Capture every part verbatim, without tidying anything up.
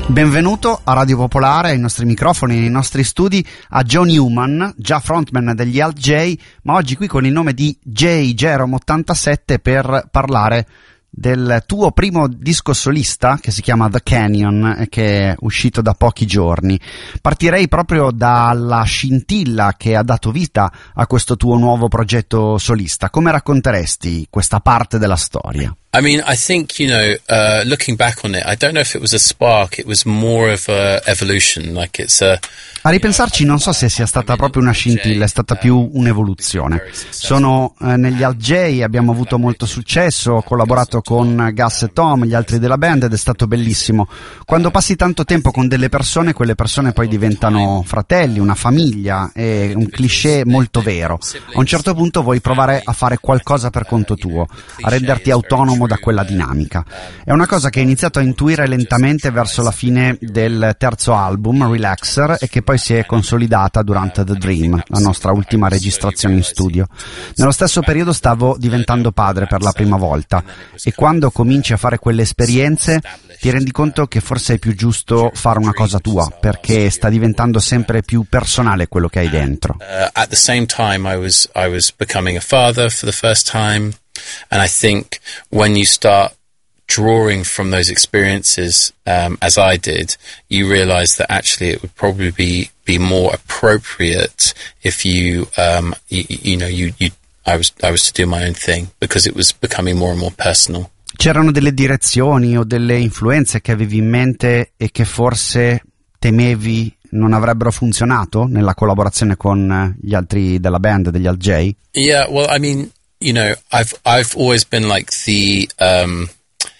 Benvenuto a Radio Popolare, ai nostri microfoni, nei nostri studi, a Joe Newman, già frontman degli Alt J, ma oggi qui con il nome di J Jerome ottantasette per parlare del tuo primo disco solista che si chiama The Canyon, che è uscito da pochi giorni. Partirei proprio dalla scintilla che ha dato vita a questo tuo nuovo progetto solista. Come racconteresti questa parte della storia? I mean, I think, you know, uh, looking back on it, I don't know if it was a spark, it was more of a evolution, like it's a... A ripensarci non so se sia stata proprio una scintilla, è stata più un'evoluzione. Sono eh, negli Alt J, abbiamo avuto molto successo, ho collaborato con Gus e Tom, gli altri della band, ed è stato bellissimo. Quando passi tanto tempo con delle persone, quelle persone poi diventano fratelli, una famiglia, è un cliché molto vero. A un certo punto vuoi provare a fare qualcosa per conto tuo, a renderti autonomo da quella dinamica. È una cosa che ho iniziato a intuire lentamente verso la fine del terzo album, Relaxer, e che poi si è consolidata durante The Dream, la nostra ultima registrazione in studio. Nello stesso periodo stavo diventando padre per la prima volta, e quando cominci a fare quelle esperienze ti rendi conto che forse è più giusto fare una cosa tua, perché sta diventando sempre più personale quello che hai dentro. Uh, at the same time I was I was becoming a father for the first time. And I think when you start drawing from those experiences, um, as I did, you realize that actually it would probably be, be more appropriate if you, um, you, you know, you, you, I was, I was to do my own thing because it was becoming more and more personal. C'erano delle direzioni o delle influenze che avevi in mente e che forse temevi non avrebbero funzionato nella collaborazione con gli altri della band, degli Alt J? Yeah, well, I mean, you know, I've I've always been like the um,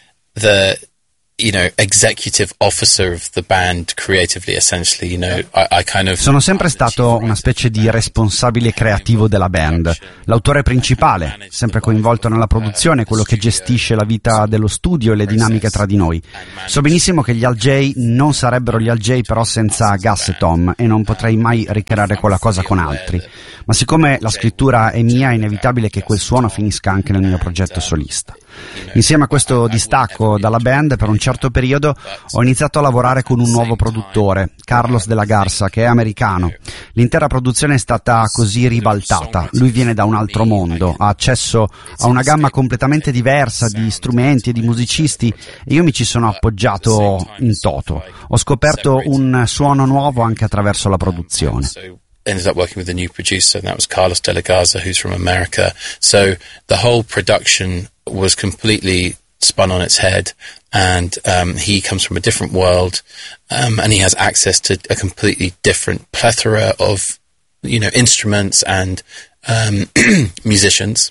the you know executive officer of the band creatively, essentially. You know, I, I kind of. Sono sempre stato una specie di responsabile creativo della band, l'autore principale, sempre coinvolto nella produzione, quello che gestisce la vita dello studio e le dinamiche tra di noi. So benissimo che gli Alt J non sarebbero gli Alt J però senza Gus e Tom, e non potrei mai ricreare quella cosa con altri. Ma siccome la scrittura è mia, è inevitabile che quel suono finisca anche nel mio progetto solista. Insieme a questo distacco dalla band, per un certo periodo ho iniziato a lavorare con un nuovo produttore, Carlos de la Garza, che è americano. L'intera produzione è stata così ribaltata. Lui viene da un altro mondo, ha accesso a una gamma completamente diversa di strumenti e di musicisti, e io mi ci sono appoggiato in toto. Ho scoperto un suono nuovo anche attraverso la produzione. Ended up working with a new producer, and that was Carlos de la Garza, who's from America. So the whole production was completely spun on its head, and um, he comes from a different world, um, and he has access to a completely different plethora of, you know, instruments and um, musicians.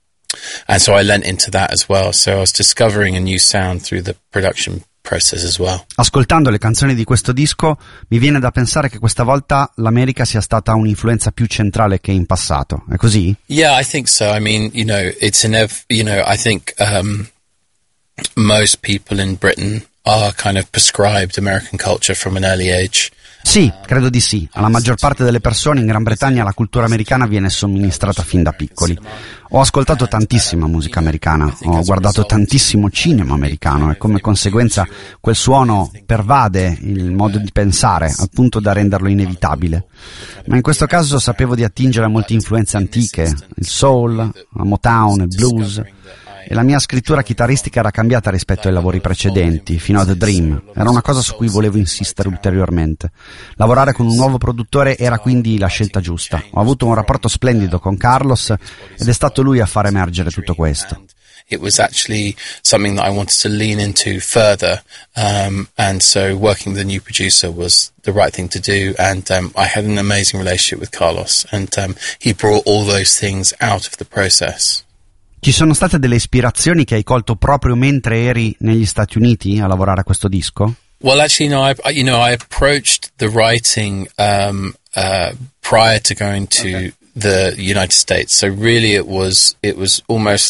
And so I lent into that as well. So I was discovering a new sound through the production process as well. Ascoltando le canzoni di questo disco mi viene da pensare che questa volta l'America sia stata un'influenza più centrale che in passato. È così? Yeah, I think so. I mean, you know, it's an ev- you know, I think um, most people in Britain are kind of prescribed American culture from an early age. Sì, credo di sì. Alla maggior parte delle persone in Gran Bretagna la cultura americana viene somministrata fin da piccoli. Ho ascoltato tantissima musica americana, ho guardato tantissimo cinema americano, e come conseguenza quel suono pervade il modo di pensare al punto da renderlo inevitabile. Ma in questo caso sapevo di attingere a molte influenze antiche, il soul, la Motown, il blues. E la mia scrittura chitarristica era cambiata rispetto ai lavori precedenti, fino a The Dream. Era una cosa su cui volevo insistere ulteriormente. Lavorare con un nuovo produttore era quindi la scelta giusta. Ho avuto un rapporto splendido con Carlos ed è stato lui a far emergere tutto questo. It was actually something that I wanted to lean into further, um, and so working with a new producer was the right thing to do, and um, I had an amazing relationship with Carlos, and um, he brought all those things out of the process. Ci sono state delle ispirazioni che hai colto proprio mentre eri negli Stati Uniti a lavorare a questo disco? Well, actually, no. I, you know, I approached the writing um, uh, prior to going to okay. the United States. So really, it was it was almost like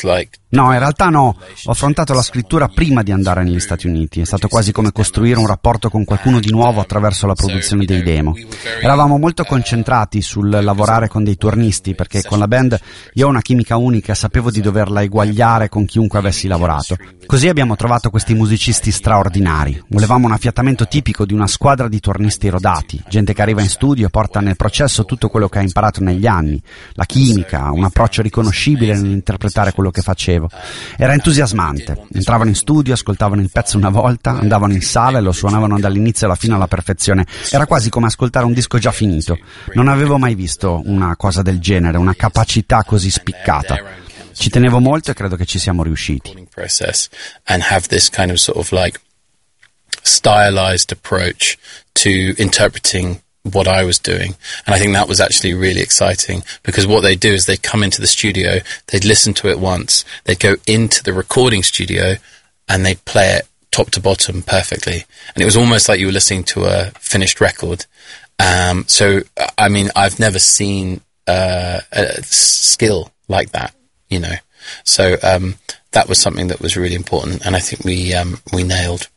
No, in realtà no, ho affrontato la scrittura prima di andare negli Stati Uniti, è stato quasi come costruire un rapporto con qualcuno di nuovo attraverso la produzione dei demo. Eravamo molto concentrati sul lavorare con dei turnisti, perché con la band io ho una chimica unica e sapevo di doverla eguagliare con chiunque avessi lavorato. Così abbiamo trovato questi musicisti straordinari, volevamo un affiatamento tipico di una squadra di turnisti rodati, gente che arriva in studio e porta nel processo tutto quello che ha imparato negli anni, la chimica, un approccio riconoscibile nell'interpretare quello che facevo. Era entusiasmante, entravano in studio, ascoltavano il pezzo una volta, andavano in sala e lo suonavano dall'inizio alla fine alla perfezione. Era quasi come ascoltare un disco già finito. Non avevo mai visto una cosa del genere, una capacità così spiccata. Ci tenevo molto e credo che ci siamo riusciti. And have this kind of sort of like stylized approach to interpreting what I was doing, and I think that was actually really exciting, because what they do is they come into the studio, they'd listen to it once, they'd go into the recording studio and they'd play it top to bottom perfectly, and it was almost like you were listening to a finished record. Um, so I mean, I've never seen uh, a skill like that, you know, so um, that was something that was really important, and I think we um, we nailed.